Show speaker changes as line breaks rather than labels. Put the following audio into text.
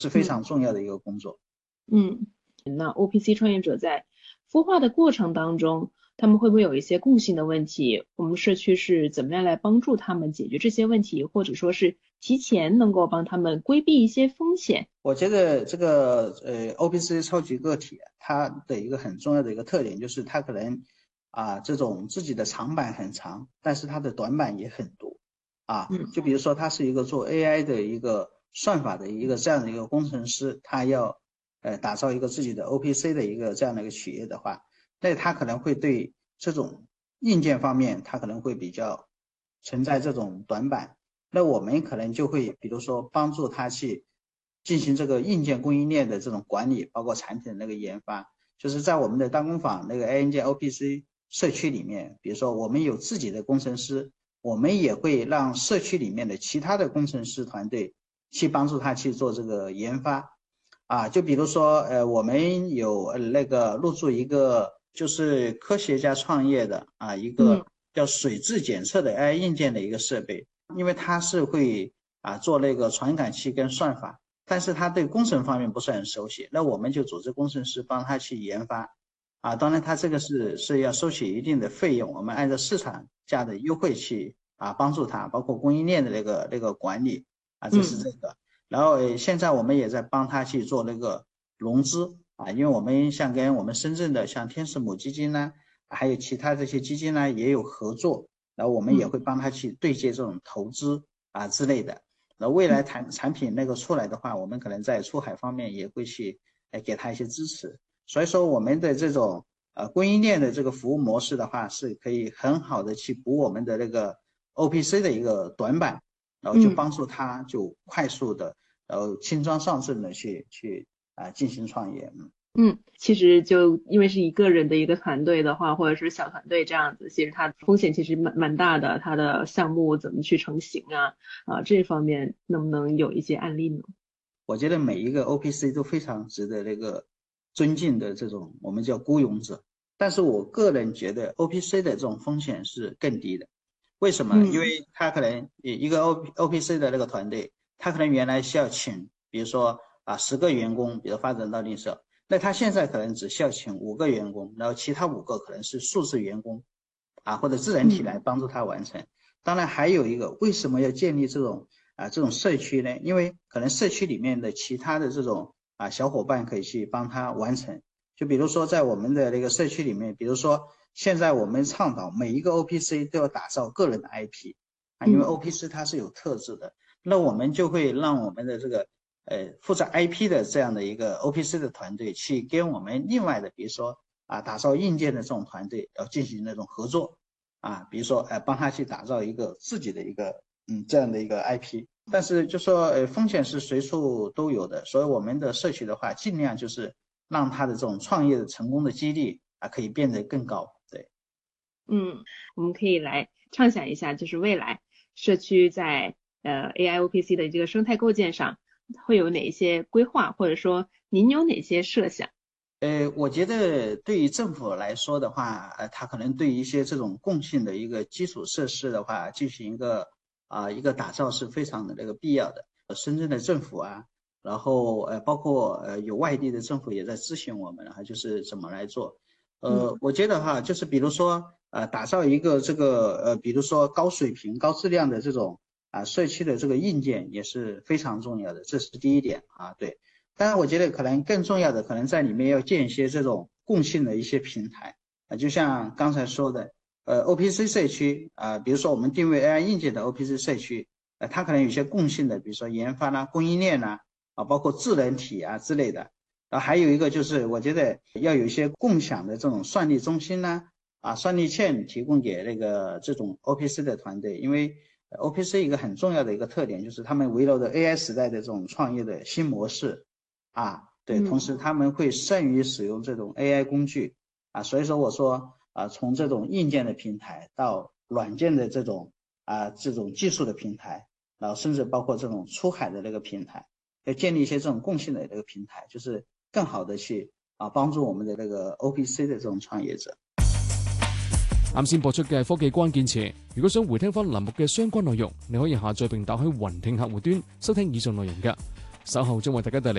是非常重要的一个工作。
那 OPC 创业者在孵化的过程当中，他们会不会有一些共性的问题？我们社区是怎么样来帮助他们解决这些问题，或者说是提前能够帮他们规避一些风险？
我觉得这个OPC 超级个体它的一个很重要的一个特点就是它可能这种自己的长板很长，但是它的短板也很多就比如说他是一个做 AI 的一个算法的一个这样的一个工程师，他要打造一个自己的 OPC 的一个这样的一个企业的话，那他可能会对这种硬件方面他可能会比较存在这种短板，那我们可能就会比如说帮助他去进行这个硬件供应链的这种管理，包括产品的那个研发，就是在我们的单工坊那个 AI 硬件 OPC 社区里面，比如说我们有自己的工程师，我们也会让社区里面的其他的工程师团队去帮助他去做这个研发就比如说我们有那个入驻一个就是科学家创业的一个叫水质检测的 AI 硬件的一个设备，因为它是会做那个传感器跟算法，但是他对工程方面不是很熟悉，那我们就组织工程师帮他去研发当然他这个是要收取一定的费用，我们按照市场价的优惠去帮助他，包括供应链的那个管理这是这个。然后现在我们也在帮他去做那个融资因为我们像跟我们深圳的像天使母基金呢，还有其他这些基金呢也有合作，然后我们也会帮他去对接这种投资之类的。然后未来产品那个出来的话，我们可能在出海方面也会去给他一些支持。所以说我们的这种供应链的这个服务模式的话，是可以很好的去补我们的那个 OPC 的一个短板，然后就帮助他就快速的然后轻装上阵的去进行创业。
其实就因为是一个人的一个团队的话，或者是小团队这样子，其实它风险其实蛮大的，它的项目怎么去成型这方面能不能有一些案例呢？
我觉得每一个 OPC 都非常值得那个尊敬的这种我们叫孤勇者，但是我个人觉得 OPC 的这种风险是更低的。为什么？因为他可能一个 OPC 的那个团队，他可能原来需要请，比如说10个员工，比如发展到那时候，那他现在可能只需要请5个员工，然后其他5个可能是数字员工或者自然体来帮助他完成。当然还有一个，为什么要建立这种社区呢？因为可能社区里面的其他的这种小伙伴可以去帮他完成。就比如说在我们的那个社区里面，比如说现在我们倡导每一个 OPC 都要打造个人的 IP 因为 OPC 它是有特质的，那我们就会让我们的这个负责 IP 的这样的一个 OPC 的团队去跟我们另外的，比如说打造硬件的这种团队要进行那种合作比如说帮他去打造一个自己的一个这样的一个 IP。但是就说风险是随处都有的，所以我们的社区的话，尽量就是让他的这种创业的成功的几率可以变得更高。对，
我们可以来畅想一下，就是未来社区在AIOPC 的这个生态构建上会有哪一些规划，或者说您有哪些设想？
我觉得对于政府来说的话，它可能对于一些这种共性的一个基础设施的话，进行一个打造是非常的那个必要的。深圳的政府然后包括有外地的政府也在咨询我们，就是怎么来做。我觉得就是比如说打造一个这个比如说高水平、高质量的这种社区的这个硬件也是非常重要的，这是第一点对。当然我觉得可能更重要的可能在里面要建一些这种共性的一些平台就像刚才说的OPC 社区比如说我们定位 AI 硬件的 OPC 社区它可能有些共性的，比如说研发供应链包括智能体之类的。还有一个就是我觉得要有一些共享的这种算力中心算力线提供给那个这种 OPC 的团队，因为 OPC 一个很重要的一个特点就是他们围绕着 AI 时代的这种创业的新模式对，同时他们会善于使用这种 AI 工具所以说我说从这种硬件的平台到软件的这种技术的平台，然后甚至包括这种出海的那个平台，要建立一些这种共性的那个平台，就是更好的去幫助我們嘅呢個 OPC 嘅這種創業者。
啱先播出嘅科技關鍵詞，如果想回聽翻欄目嘅相關內容，你可以下載並打開雲聽客戶端收聽以上內容嘅。 稍後將為大家帶嚟